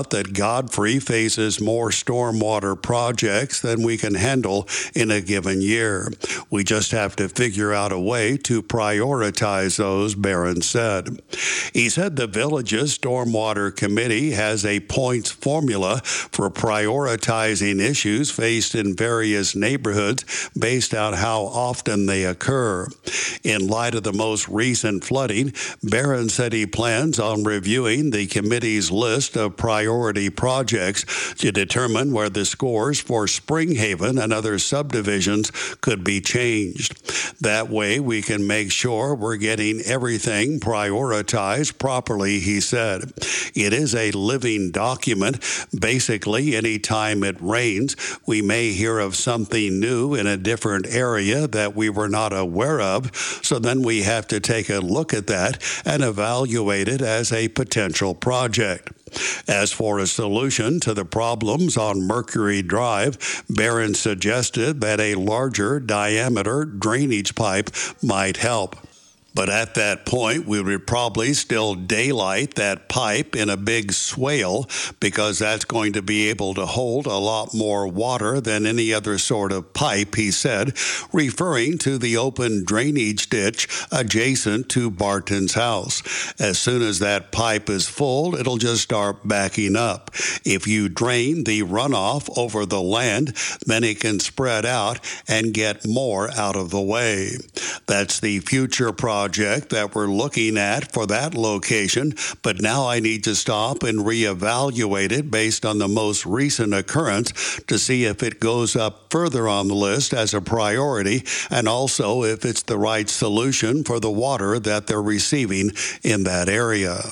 that Godfrey faces more stormwater projects than we can handle in a given year. We just have to figure out a way to prioritize those, Barron said. He said the village's stormwater committee has a points formula for prioritizing issues faced in various neighborhoods based on how often they occur. In light of the most recent flooding, Barron said he plans on reviewing the committee's list of priority projects to determine where the scores for Springhaven and other subdivisions could be changed. That way, we can make sure we're getting everything prioritized properly, he said. It is a living document. Basically, any time it rains, we may hear of something new in a different area that we were not aware of, so then we have to take a look at that and evaluate it as a potential project. As for a solution to the problems on Mercury Drive, Barron suggested that a larger diameter drainage pipe might help. But at that point, we would probably still daylight that pipe in a big swale because that's going to be able to hold a lot more water than any other sort of pipe, he said, referring to the open drainage ditch adjacent to Barton's house. As soon as that pipe is full, it'll just start backing up. If you drain the runoff over the land, then it can spread out and get more out of the way. That's the future project that we're looking at for that location, but now I need to stop and reevaluate it based on the most recent occurrence to see if it goes up further on the list as a priority and also if it's the right solution for the water that they're receiving in that area.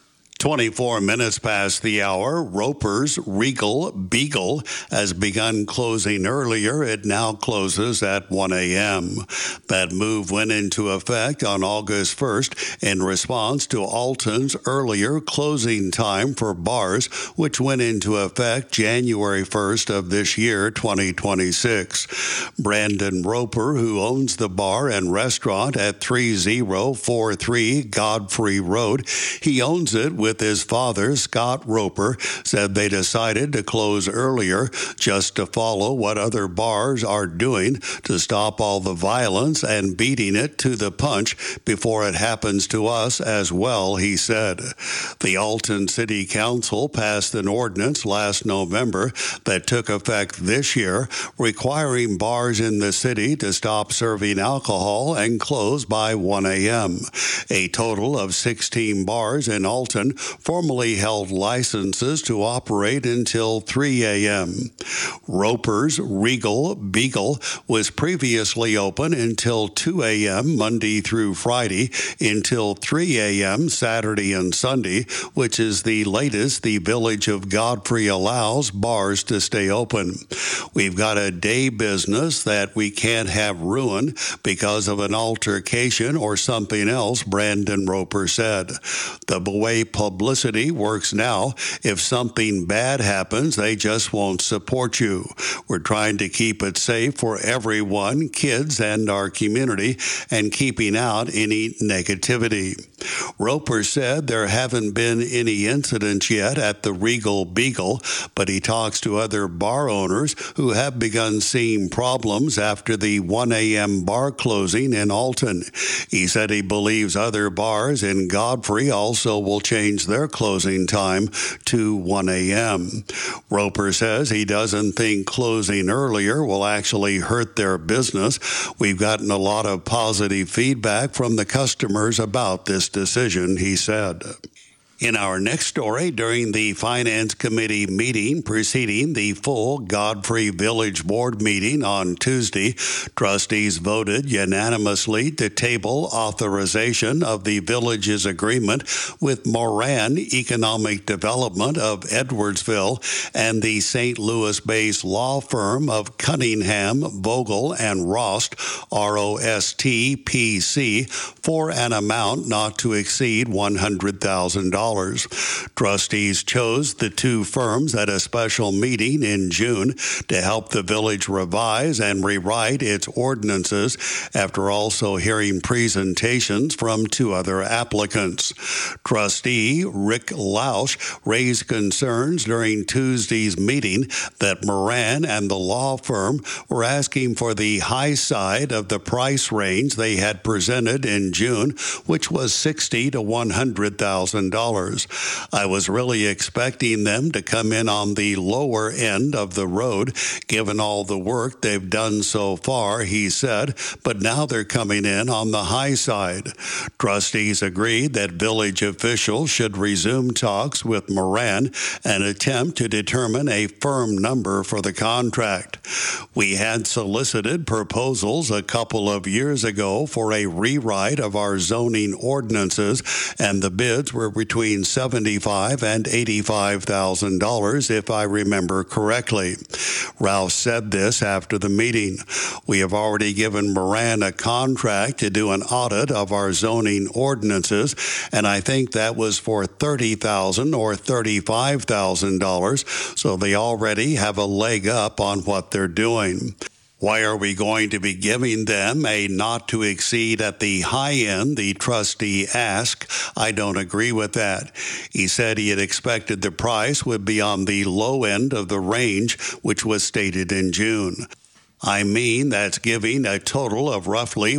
24 minutes past the hour, Roper's Regal Beagle has begun closing earlier. It now closes at 1 a.m. That move went into effect on August 1st in response to Alton's earlier closing time for bars, which went into effect January 1st of this year, 2026. Brandon Roper, who owns the bar and restaurant at 3043 Godfrey Road, he owns it with his father, Scott Roper, said they decided to close earlier just to follow what other bars are doing to stop all the violence and beating it to the punch before it happens to us as well, he said. The Alton City Council passed an ordinance last November that took effect this year, requiring bars in the city to stop serving alcohol and close by 1 a.m. A total of 16 bars in Alton formerly held licenses to operate until 3 a.m. Roper's Regal Beagle was previously open until 2 a.m. Monday through Friday, until 3 a.m. Saturday and Sunday, which is the latest the Village of Godfrey allows bars to stay open. We've got a day business that we can't have ruined because of an altercation or something else, Brandon Roper said. The way publicity works now, if something bad happens, they just won't support you. We're trying to keep it safe for everyone, kids, and our community, and keeping out any negativity. Roper said there haven't been any incidents yet at the Regal Beagle, but he talks to other bar owners who have begun seeing problems after the 1 a.m. bar closing in Alton. He said he believes other bars in Godfrey also will change their closing time to 1 a.m. Roper says he doesn't think closing earlier will actually hurt their business. We've gotten a lot of positive feedback from the customers about this decision, he said. In our next story, during the Finance Committee meeting preceding the full Godfrey Village Board meeting on Tuesday, trustees voted unanimously to table authorization of the village's agreement with Moran Economic Development of Edwardsville and the St. Louis-based law firm of Cunningham, Vogel, and Rost, ROST PC, for an amount not to exceed $100,000. Trustees chose the two firms at a special meeting in June to help the village revise and rewrite its ordinances after also hearing presentations from two other applicants. Trustee Rick Lausch raised concerns during Tuesday's meeting that Moran and the law firm were asking for the high side of the price range they had presented in June, which was $60,000 to $100,000. I was really expecting them to come in on the lower end of the road, given all the work they've done so far, he said, but now they're coming in on the high side. Trustees agreed that village officials should resume talks with Moran and attempt to determine a firm number for the contract. We had solicited proposals a couple of years ago for a rewrite of our zoning ordinances, and the bids were between $75,000 and $85,000, if I remember correctly. Rouse said this after the meeting. We have already given Moran a contract to do an audit of our zoning ordinances, and I think that was for $30,000 or $35,000, so they already have a leg up on what they're doing. Why are we going to be giving them a not to exceed at the high end, the trustee asked. I don't agree with that. He said he had expected the price would be on the low end of the range, which was stated in June. I mean, that's giving a total of roughly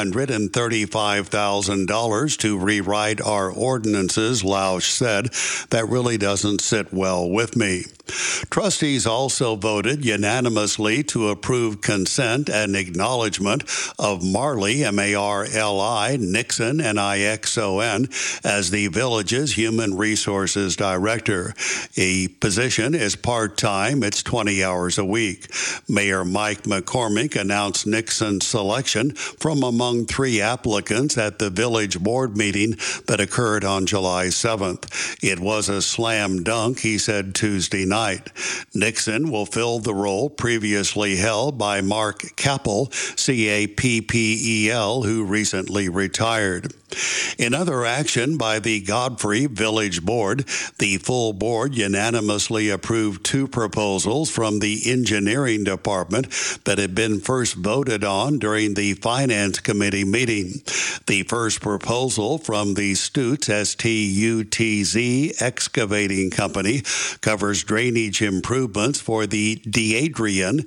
$135,000 to rewrite our ordinances, Lausch said. That really doesn't sit well with me. Trustees also voted unanimously to approve consent and acknowledgement of Marley, M-A-R-L-I, Nixon, N-I-X-O-N, as the village's Human Resources Director. A position is part-time. It's 20 hours a week. Mayor Mike McCormick announced Nixon's selection from among three applicants at the village board meeting that occurred on July 7th. It was a slam dunk, he said Tuesday night. Nixon will fill the role previously held by Mark Cappel, C-A-P-P-E-L, who recently retired. In other action by the Godfrey Village Board, the full board unanimously approved two proposals from the engineering department that had been first voted on during the Finance Committee meeting. The first proposal from the Stutz, S-T-U-T-Z Excavating Company, covers drainage improvements for the D'Adrian,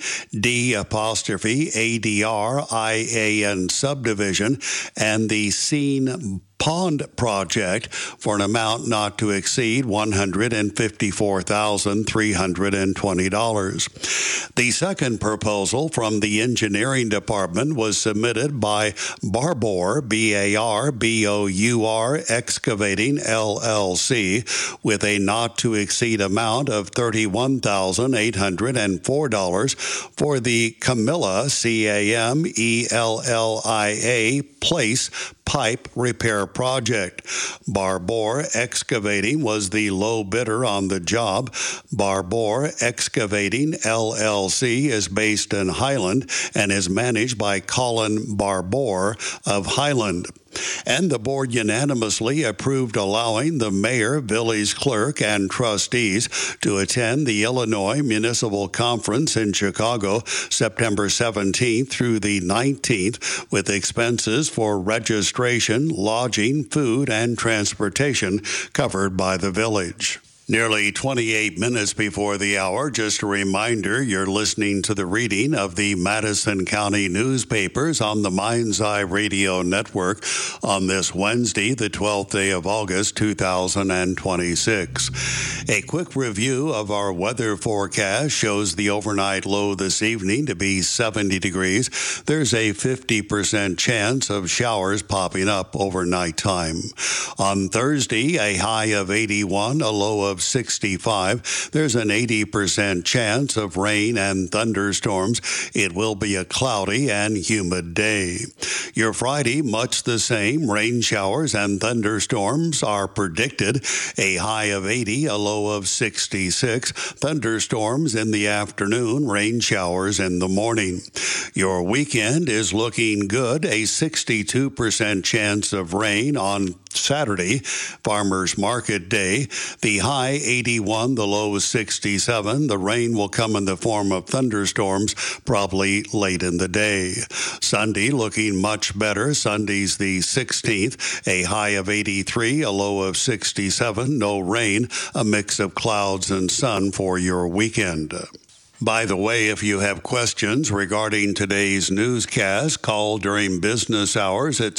D''Adrian subdivision, and the Scene Pond project for an amount not to exceed $154,320. The second proposal from the engineering department was submitted by Barbour, B-A-R-B-O-U-R Excavating, LLC, with a not to exceed amount of $31,804 for the Camilla, C-A-M-E-L-L-I-A, Place pipe repair project. Barbour Excavating was the low bidder on the job. Barbour Excavating, LLC, is based in Highland and is managed by Colin Barbour of Highland. And the board unanimously approved allowing the mayor, village clerk, and trustees to attend the Illinois Municipal Conference in Chicago, September 17th through the 19th, with expenses for registration, lodging, food, and transportation covered by the village. Nearly 28 minutes before the hour, just a reminder, you're listening to the reading of the Madison County newspapers on the Mind's Eye Radio Network on this Wednesday, the 12th day of August, 2026. A quick review of our weather forecast shows the overnight low this evening to be 70 degrees. There's a 50% chance of showers popping up overnight time. On Thursday, a high of 81, a low of 65. There's an 80% chance of rain and thunderstorms. It will be a cloudy and humid day. Your Friday, much the same. Rain showers and thunderstorms are predicted. A high of 80, a low of 66. Thunderstorms in the afternoon, rain showers in the morning. Your weekend is looking good. A 62% chance of rain on Saturday, Farmers Market Day. The high 81, the low 67. The rain will come in the form of thunderstorms probably late in the day. Sunday looking much better. Sunday's the 16th, a high of 83, a low of 67. No rain, a mix of clouds and sun for your weekend. By the way, if you have questions regarding today's newscast, call during business hours at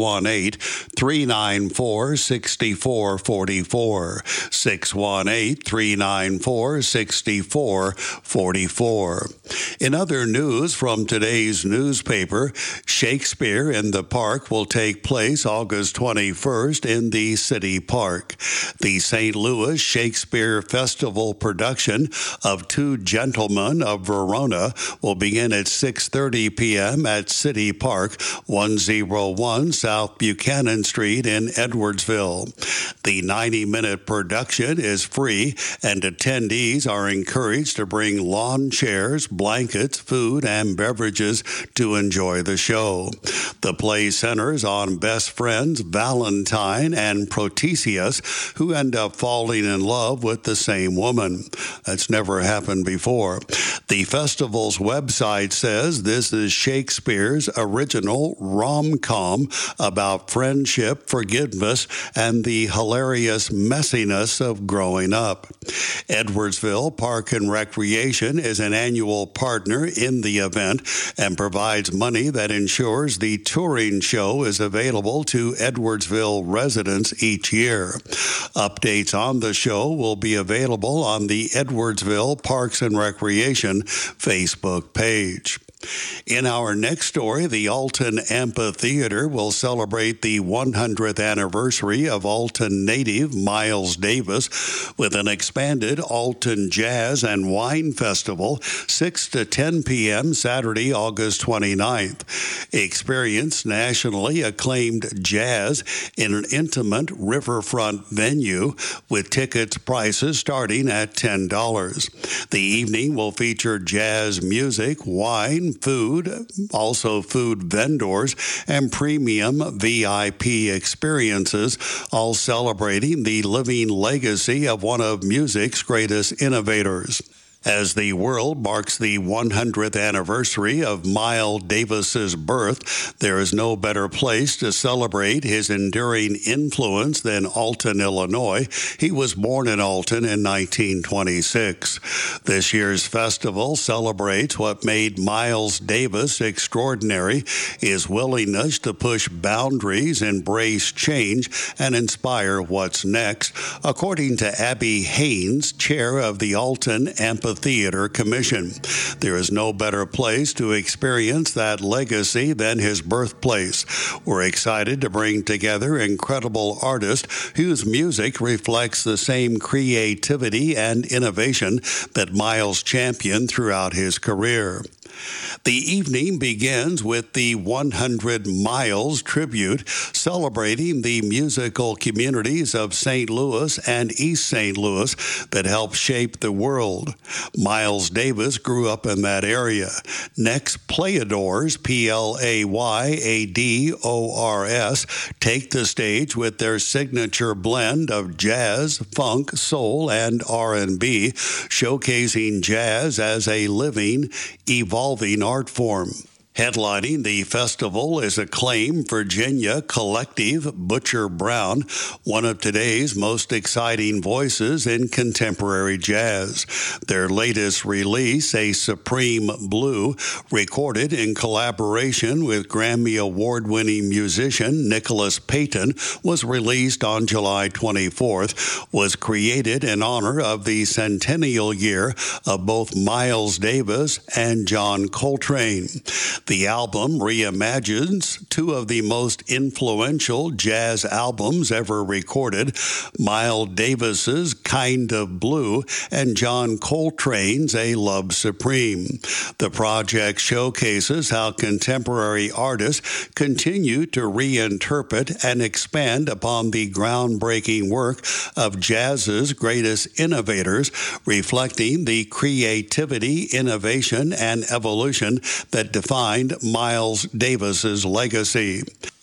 618-394-6444. 618-394-6444. In other news from today's newspaper, Shakespeare in the Park will take place August 21st in the City Park. The St. Louis Shakespeare Festival production of Two Gentlemen of Verona will begin at 6:30 p.m. at City Park, 101 South Buchanan Street in Edwardsville. The 90-minute production is free, and attendees are encouraged to bring lawn chairs, blankets, food, and beverages to enjoy the show. The play centers on best friends Valentine and Protesius, who end up falling in love with the same woman. That's never happened before. The festival's website says this is Shakespeare's original rom-com about friendship, forgiveness, and the hilarious messiness of growing up. Edwardsville Park and Recreation is an annual partner in the event and provides money that ensures the touring show is available to Edwardsville residents each year. Updates on the show will be available on the Edwardsville Parks and Recreation Facebook page. In our next story, the Alton Amphitheater will celebrate the 100th anniversary of Alton native Miles Davis with an expanded Alton Jazz and Wine Festival, 6 to 10 p.m. Saturday, August 29th. Experience nationally acclaimed jazz in an intimate riverfront venue with tickets prices starting at $10. The evening will feature jazz music, wine, food, also food vendors, and premium VIP experiences, all celebrating the living legacy of one of music's greatest innovators. As the world marks the 100th anniversary of Miles Davis's birth, there is no better place to celebrate his enduring influence than Alton, Illinois. He was born in Alton in 1926. This year's festival celebrates what made Miles Davis extraordinary, his willingness to push boundaries, embrace change, and inspire what's next, according to Abby Haynes, chair of the Alton Amphitheater Commission. There is no better place to experience that legacy than his birthplace. We're excited to bring together incredible artists whose music reflects the same creativity and innovation that Miles championed throughout his career. The evening begins with the 100 Miles tribute, celebrating the musical communities of St. Louis and East St. Louis that helped shape the world. Miles Davis grew up in that area. Next, Playadors, Playadors, take the stage with their signature blend of jazz, funk, soul, and R&B, showcasing jazz as a living, evolving art form. Headlining the festival is acclaimed Virginia collective Butcher Brown, one of today's most exciting voices in contemporary jazz. Their latest release, A Supreme Blue, recorded in collaboration with Grammy Award-winning musician Nicholas Payton, was released on July 24th, was created in honor of the centennial year of both Miles Davis and John Coltrane. The album reimagines two of the most influential jazz albums ever recorded, Miles Davis's Kind of Blue and John Coltrane's A Love Supreme. The project showcases how contemporary artists continue to reinterpret and expand upon the groundbreaking work of jazz's greatest innovators, reflecting the creativity, innovation, and evolution that define Miles Davis's legacy.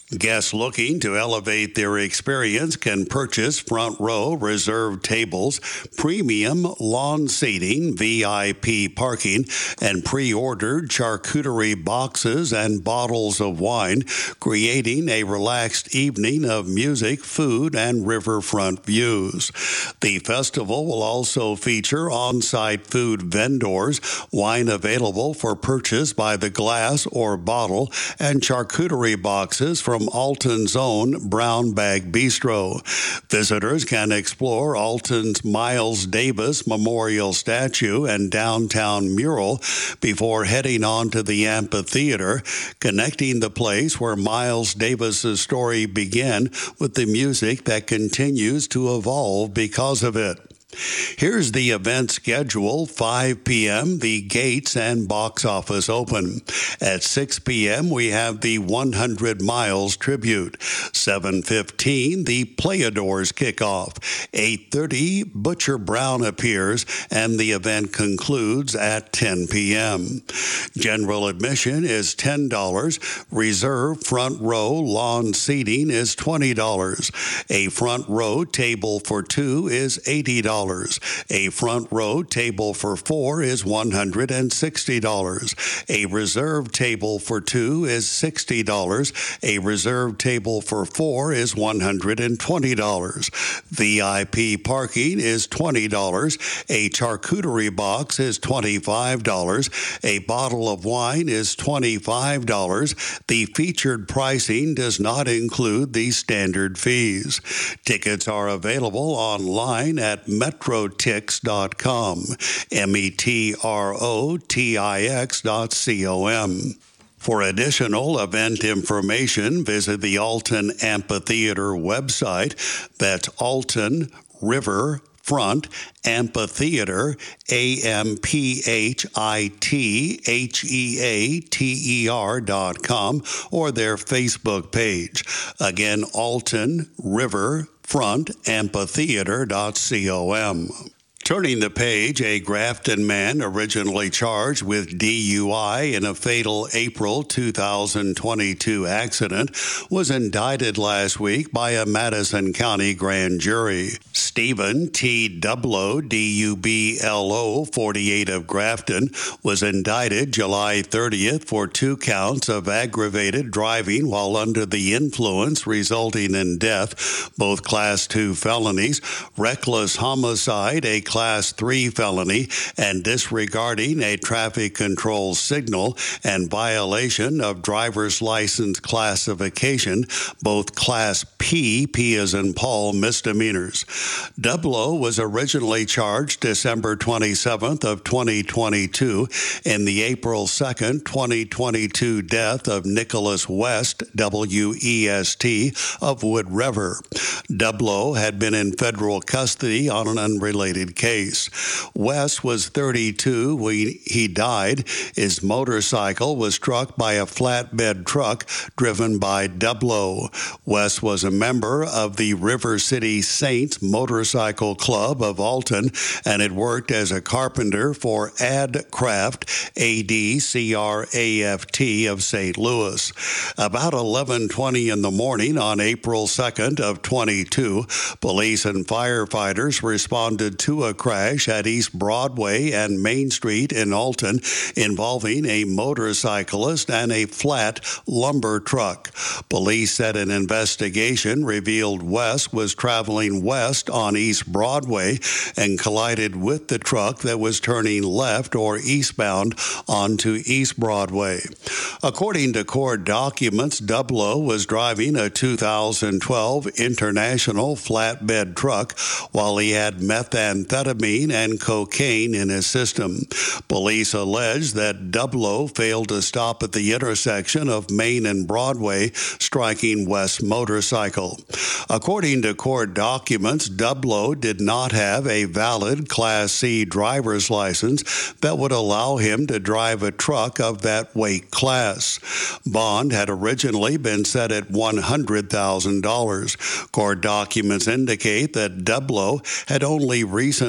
Guests looking to elevate their experience can purchase front row reserved tables, premium lawn seating, VIP parking, and pre-ordered charcuterie boxes and bottles of wine, creating a relaxed evening of music, food, and riverfront views. The festival will also feature on-site food vendors, wine available for purchase by the glass or bottle, and charcuterie boxes from Alton's own Brown Bag Bistro. Visitors can explore Alton's Miles Davis Memorial Statue and downtown mural before heading on to the amphitheater, connecting the place where Miles Davis's story began with the music that continues to evolve because of it. Here's the event schedule. 5 p.m., the gates and box office open. At 6 p.m., we have the 100 Miles tribute. 7:15, the Playadors kickoff. 8:30, Butcher Brown appears, and the event concludes at 10 p.m. General admission is $10. Reserve front row lawn seating is $20. A front row table for two is $80. A front row table for four is $160. A reserved table for two is $60. A reserved table for four is $120. VIP parking is $20. A charcuterie box is $25. A bottle of wine is $25. The featured pricing does not include the standard fees. Tickets are available online at metrotix.com, metrotix.com. For additional event information, visit the Alton Amphitheater website. That's Alton Riverfront Amphitheater, AMPHITHEATER.com, or their Facebook page. Again, Alton Riverfront Amphitheater.com. Turning the page, a Grafton man originally charged with DUI in a fatal April 2022 accident was indicted last week by a Madison County grand jury. Stephen T. Dublow, D-U-B-L-O, 48 of Grafton, was indicted July 30th for 2 counts of aggravated driving while under the influence resulting in death, both Class 2 felonies, reckless homicide, a Class 3 felony, and disregarding a traffic control signal and violation of driver's license classification, both Class P as in Paul, misdemeanors. Dublow was originally charged December 27th of 2022 in the April 2nd, 2022 death of Nicholas West, W-E-S-T, of Wood River. Dublow had been in federal custody on an unrelated case. West was 32 when he died. His motorcycle was struck by a flatbed truck driven by Dublow. West was a member of the River City Saints Motorcycle Club of Alton and had worked as a carpenter for Adcraft, A-D-C-R-A-F-T of St. Louis. About 11:20 in the morning on April 2nd of 22, police and firefighters responded to a crash at East Broadway and Main Street in Alton involving a motorcyclist and a flat lumber truck. Police said an investigation revealed West was traveling west on East Broadway and collided with the truck that was turning left or eastbound onto East Broadway. According to court documents, Dublow was driving a 2012 International flatbed truck while he had methamphetamine and cocaine in his system. Police allege that Dublow failed to stop at the intersection of Main and Broadway, striking West's motorcycle. According to court documents, Dublow did not have a valid Class C driver's license that would allow him to drive a truck of that weight class. Bond had originally been set at $100,000. Court documents indicate that Dublow had only recently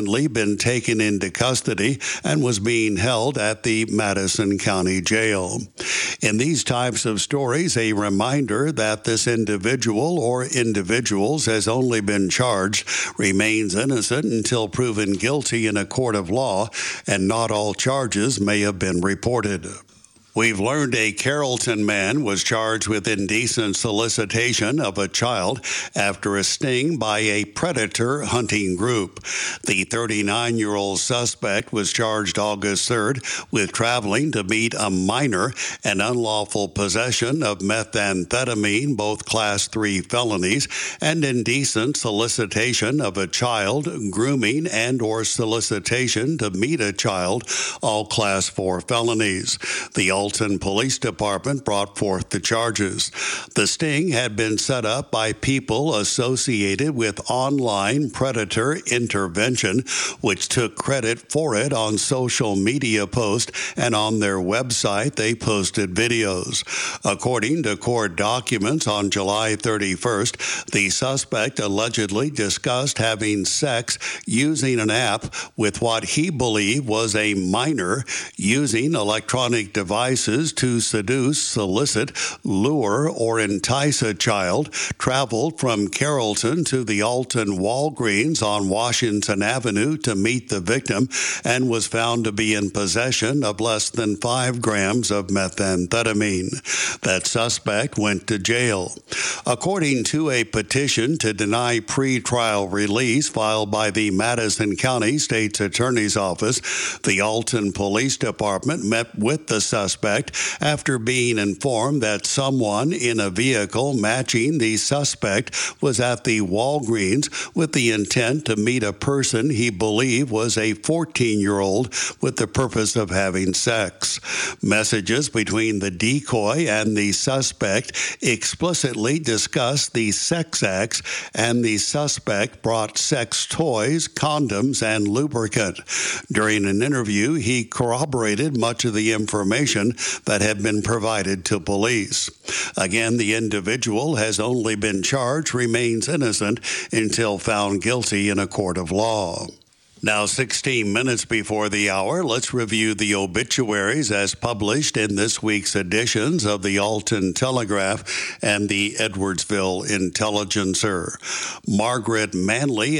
recently been taken into custody and was being held at the Madison County Jail. In these types of stories, a reminder that this individual or individuals has only been charged, remains innocent until proven guilty in a court of law, and not all charges may have been reported. We've learned a Carrollton man was charged with indecent solicitation of a child after a sting by a predator hunting group. The 39-year-old suspect was charged August 3rd with traveling to meet a minor and unlawful possession of methamphetamine, both Class 3 felonies, and indecent solicitation of a child, grooming and or solicitation to meet a child, all Class 4 felonies. The Alton Police Department brought forth the charges. The sting had been set up by people associated with online predator intervention, which took credit for it on social media posts, and on their website they posted videos. According to court documents, on July 31st, the suspect allegedly discussed having sex using an app with what he believed was a minor, using electronic devices to seduce, solicit, lure, or entice a child, traveled from Carrollton to the Alton Walgreens on Washington Avenue to meet the victim, and was found to be in possession of less than 5 grams of methamphetamine. That suspect went to jail. According to a petition to deny pretrial release filed by the Madison County State's Attorney's Office, the Alton Police Department met with the suspect after being informed that someone in a vehicle matching the suspect was at the Walgreens with the intent to meet a person he believed was a 14-year-old with the purpose of having sex. Messages between the decoy and the suspect explicitly discussed the sex acts, and the suspect brought sex toys, condoms, and lubricant. During an interview, he corroborated much of the information that had been provided to police. Again, the individual has only been charged, remains innocent until found guilty in a court of law. Now, 16 minutes before the hour, let's review the obituaries as published in this week's editions of the Alton Telegraph and the Edwardsville Intelligencer. Margaret Manley,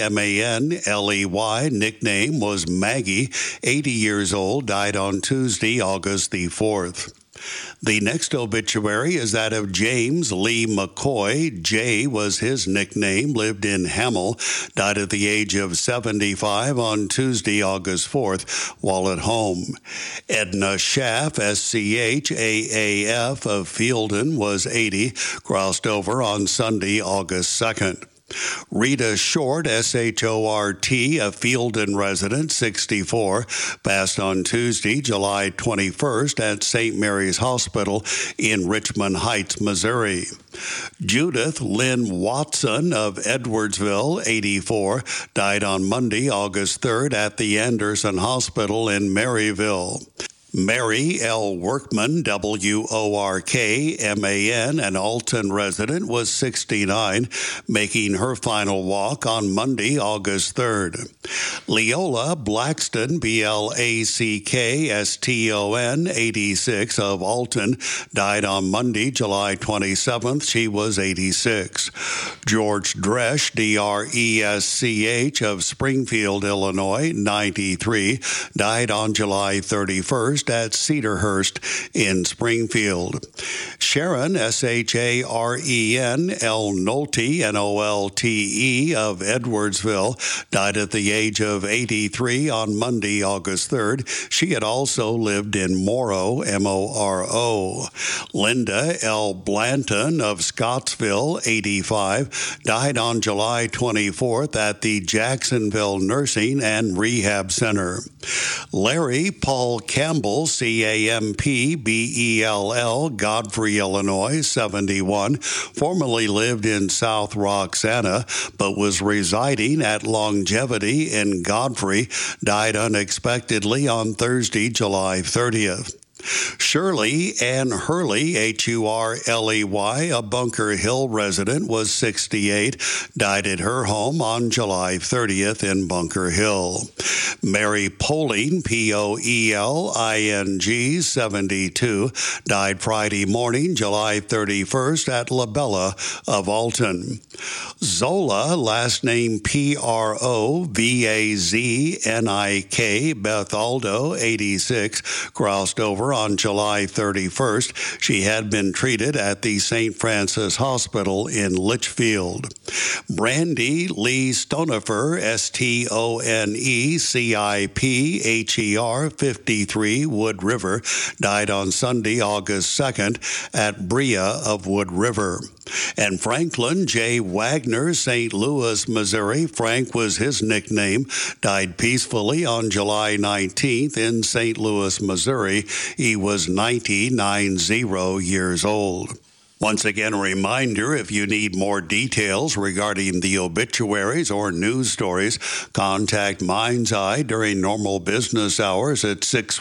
Manley, nickname was Maggie, 80 years old, died on Tuesday, August the 4th. The next obituary is that of James Lee McCoy. Jay was his nickname, lived in Hamel, died at the age of 75 on Tuesday, August 4th, while at home. Edna Schaaf, Schaaf of Fielden, was 80, crossed over on Sunday, August 2nd. Rita Short, Short, a Fielden resident, 64, passed on Tuesday, July 21st at St. Mary's Hospital in Richmond Heights, Missouri. Judith Lynn Watson of Edwardsville, 84, died on Monday, August 3rd at the Anderson Hospital in Maryville. Mary L. Workman, Workman, an Alton resident, was 69, making her final walk on Monday, August 3rd. Leola Blackston, Blackston, 86, of Alton, died on Monday, July 27th. She was 86. George Dresch, Dresch, of Springfield, Illinois, 93, died on July 31st at Cedarhurst in Springfield. Sharon, Sharen, L. Nolte, Nolte, of Edwardsville, died at the age of 83 on Monday, August 3rd. She had also lived in Morrow, Moro. Linda L. Blanton of Scottsville, 85, died on July 24th at the Jacksonville Nursing and Rehab Center. Larry Paul Campbell, Campbell, Godfrey, Illinois, 71, formerly lived in South Roxana, but was residing at Longevity in Godfrey, died unexpectedly on Thursday, July 30th. Shirley Ann Hurley, Hurley, a Bunker Hill resident, was 68, died at her home on July 30th in Bunker Hill. Mary Poling, Poeling, 72, died Friday morning, July 31st at La Bella of Alton. Zola, last name Provaznik, Beth Aldo, 86, crossed over on July 31st. She had been treated at the St. Francis Hospital in Litchfield. Brandy Lee Stonifer, Stonecipher, 53, Wood River, died on Sunday, August 2nd at Brea of Wood River. And Franklin J. Wagner, St. Louis, Missouri, Frank was his nickname, died peacefully on July 19th in St. Louis, Missouri. He was 90 years old. Once again, a reminder, if you need more details regarding the obituaries or news stories, contact Mind's Eye during normal business hours at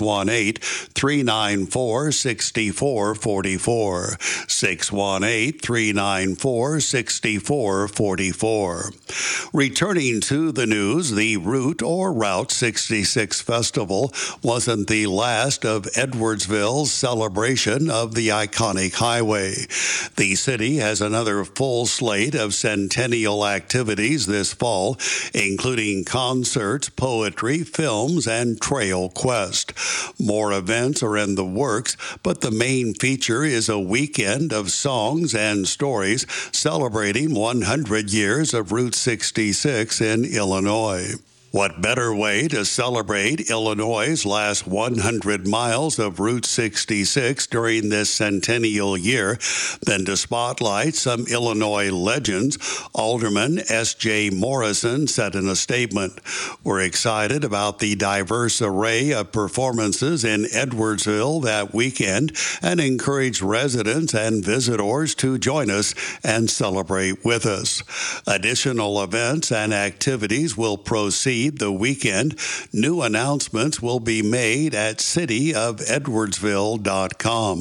618-394-6444. 618-394-6444. Returning to the news, the Route 66 Festival wasn't the last of Edwardsville's celebration of the iconic highway. The city has another full slate of centennial activities this fall, including concerts, poetry, films, and Trail Quest. More events are in the works, but the main feature is a weekend of songs and stories celebrating 100 years of Route 66 in Illinois. What better way to celebrate Illinois' last 100 miles of Route 66 during this centennial year than to spotlight some Illinois legends? Alderman S.J. Morrison said in a statement, "We're excited about the diverse array of performances in Edwardsville that weekend and encourage residents and visitors to join us and celebrate with us. Additional events and activities will proceed the weekend. New announcements will be made at cityofedwardsville.com.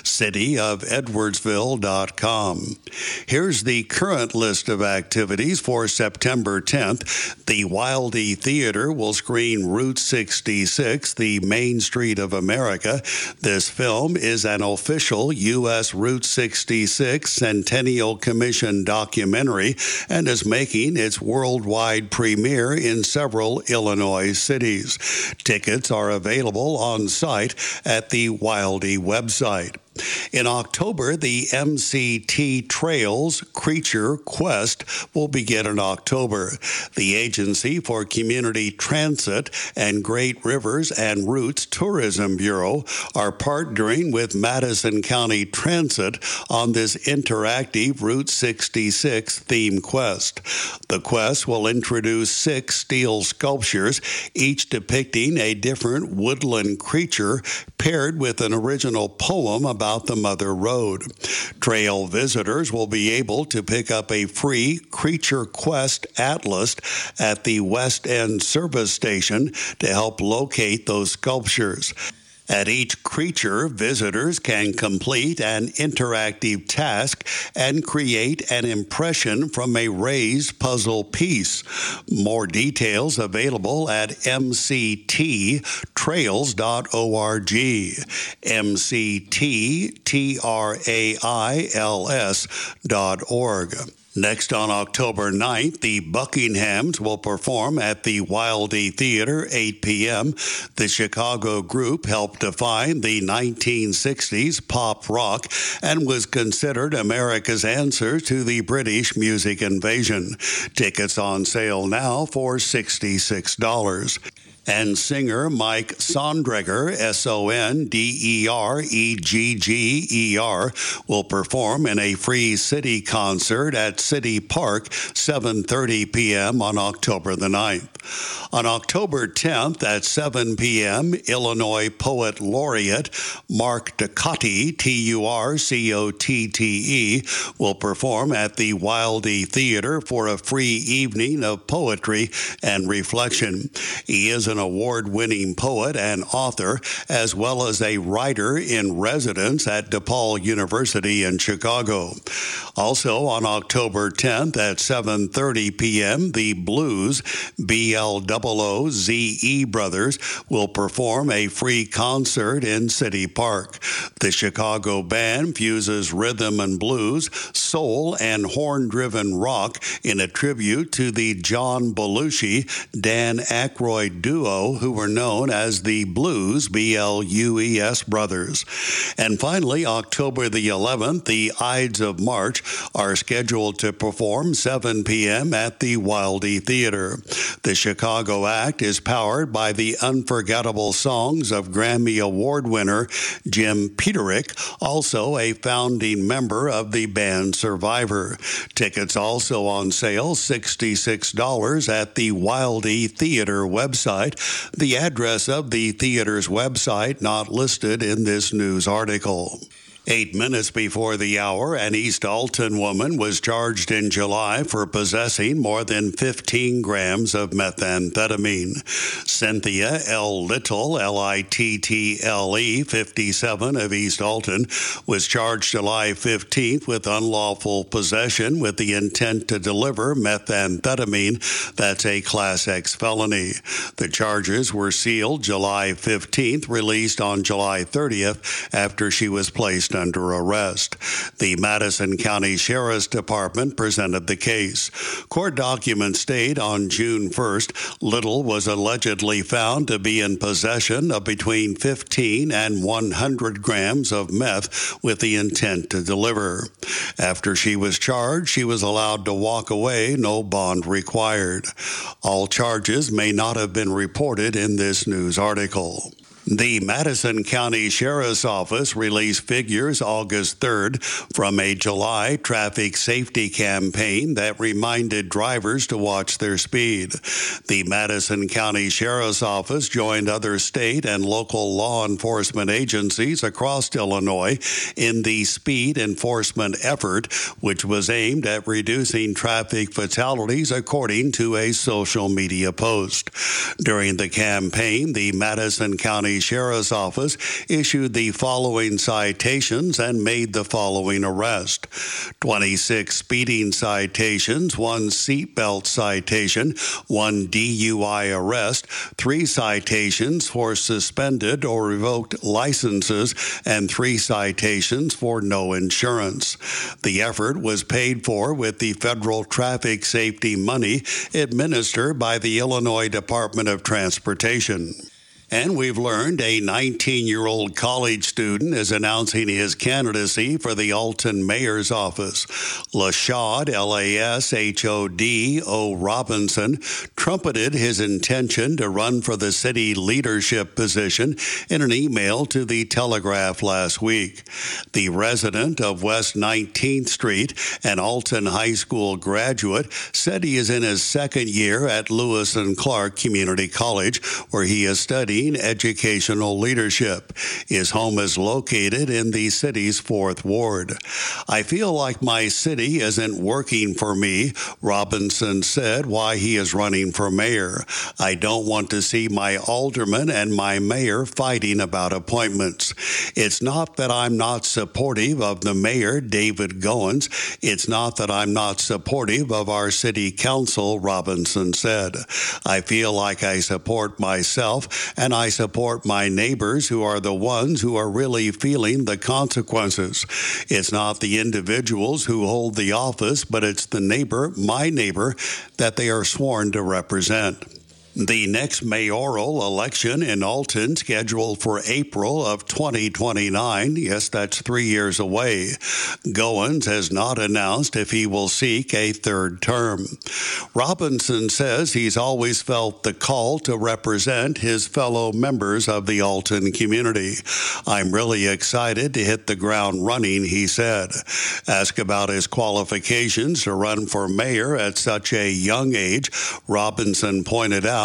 cityofedwardsville.com. Here's the current list of activities for September 10th. The Wildey Theater will screen Route 66, the Main Street of America. This film is an official U.S. Route 66 Centennial Commission documentary and is making its worldwide premiere in several Illinois cities. Tickets are available on site at the Wildey website. In October, the MCT Trails Creature Quest will begin in October. The Agency for Community Transit and Great Rivers and Routes Tourism Bureau are partnering with Madison County Transit on this interactive Route 66 theme quest. The quest will introduce 6 steel sculptures, each depicting a different woodland creature paired with an original poem about the Mother Road. Trail visitors will be able to pick up a free Creature Quest Atlas at the West End Service Station to help locate those sculptures. At each creature, visitors can complete an interactive task and create an impression from a raised puzzle piece. More details available at mcttrails.org. mcttrails.org. Next, on October 9th, the Buckinghams will perform at the Wildey Theater, 8 p.m. The Chicago group helped define the 1960s pop rock and was considered America's answer to the British music invasion. Tickets on sale now for $66. And singer Mike Sondregger, Sondregger, will perform in a free city concert at City Park, 7:30 p.m. on October the 9th. On October 10th at 7 p.m., Illinois Poet Laureate Mark Ducotte, Turcotte, will perform at the Wildey Theater for a free evening of poetry and reflection. He is an an award-winning poet and author, as well as a writer in residence at DePaul University in Chicago. Also on October 10th at 7:30 p.m., the Blues, BLOOZE Brothers, will perform a free concert in City Park. The Chicago band fuses rhythm and blues, soul, and horn-driven rock in a tribute to the John Belushi, Dan Aykroyd duo who were known as the Blues, BLUES Brothers. And finally, October the 11th, the Ides of March are scheduled to perform 7 p.m. at the Wildey Theater. The Chicago act is powered by the unforgettable songs of Grammy Award winner Jim Peterick, also a founding member of the band Survivor. Tickets also on sale, $66 at the Wildey Theater website. The address of the theater's website not listed in this news article. 8 minutes before the hour, an East Alton woman was charged in July for possessing more than 15 grams of methamphetamine. Cynthia L. Little, Little, 57, of East Alton, was charged July 15th with unlawful possession with the intent to deliver methamphetamine. That's a Class X felony. The charges were sealed July 15th, released on July 30th after she was placed under arrest. The Madison County Sheriff's Department presented the case. Court documents state on June 1st, Little was allegedly found to be in possession of between 15 and 100 grams of meth with the intent to deliver. After she was charged, she was allowed to walk away, no bond required. All charges may not have been reported in this news article. The Madison County Sheriff's Office released figures August 3rd from a July traffic safety campaign that reminded drivers to watch their speed. The Madison County Sheriff's Office joined other state and local law enforcement agencies across Illinois in the speed enforcement effort, which was aimed at reducing traffic fatalities, according to a social media post. During the campaign, the Madison County Sheriff's Office issued the following citations and made the following arrest: 26 speeding citations, 1 seatbelt citation, 1 DUI arrest, 3 citations for suspended or revoked licenses, and 3 citations for no insurance. The effort was paid for with the federal traffic safety money administered by the Illinois Department of Transportation. And we've learned a 19-year-old college student is announcing his candidacy for the Alton mayor's office. Lashad, Lashod O. Robinson, trumpeted his intention to run for the city leadership position in an email to the Telegraph last week. The resident of West 19th Street, an Alton High School graduate, said he is in his second year at Lewis and Clark Community College, where he is studying educational leadership. His home is located in the city's 4th Ward. I feel like my city isn't working for me, Robinson said, why he is running for mayor. I don't want to see my alderman and my mayor fighting about appointments. It's not that I'm not supportive of the mayor, David Goins. It's not that I'm not supportive of our city council, Robinson said. I feel like I support myself and I support my neighbors, who are the ones who are really feeling the consequences. It's not the individuals who hold the office, but it's the neighbor, my neighbor, that they are sworn to represent. The next mayoral election in Alton, scheduled for April of 2029, yes, that's 3 years away. Goins has not announced if he will seek a third term. Robinson says he's always felt the call to represent his fellow members of the Alton community. I'm really excited to hit the ground running, he said. Asked about his qualifications to run for mayor at such a young age, Robinson pointed out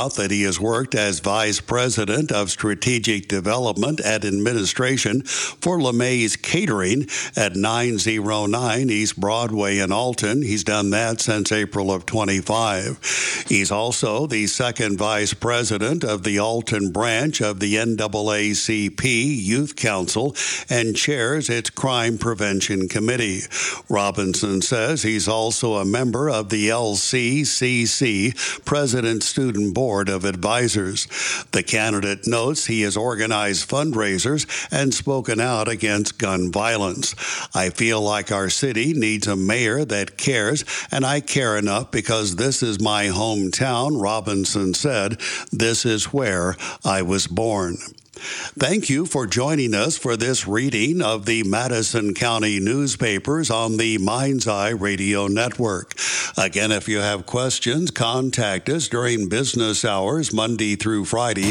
out that he has worked as Vice President of Strategic Development and Administration for LeMay's Catering at 909 East Broadway in Alton. He's done that since April of 25. He's also the second Vice President of the Alton branch of the NAACP Youth Council and chairs its Crime Prevention Committee. Robinson says he's also a member of the LCCC President Student Board of Advisors. The candidate notes he has organized fundraisers and spoken out against gun violence. I feel like our city needs a mayor that cares, and I care enough because this is my hometown, Robinson said. This is where I was born. Thank you for joining us for this reading of the Madison County newspapers on the Mind's Eye Radio Network. Again, if you have questions, contact us during business hours, Monday through Friday,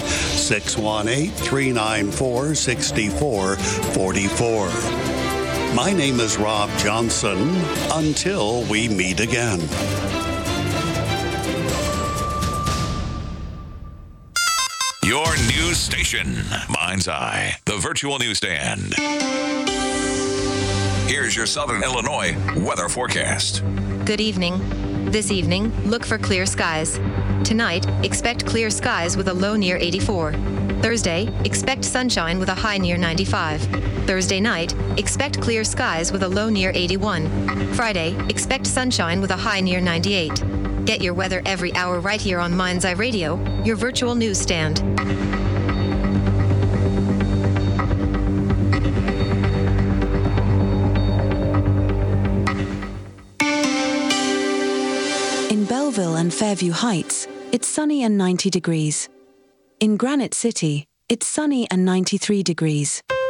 618-394-6444. My name is Rob Johnson. Until we meet again. Your news station, Mind's Eye, the virtual newsstand. Here's your Southern Illinois weather forecast. Good evening. This evening, look for clear skies. Tonight, expect clear skies with a low near 84. Thursday, expect sunshine with a high near 95. Thursday night, expect clear skies with a low near 81. Friday, expect sunshine with a high near 98. Get your weather every hour right here on Mind's Eye Radio, your virtual newsstand. In Belleville and Fairview Heights, it's sunny and 90 degrees. In Granite City, it's sunny and 93 degrees.